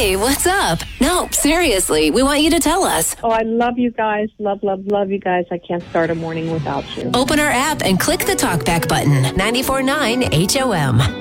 Hey, what's up? No, seriously, we want you to tell us. Oh, I love you guys. Love, love, love you guys. I can't start a morning without you. Open our app and click the talkback button. 94.9 HOM.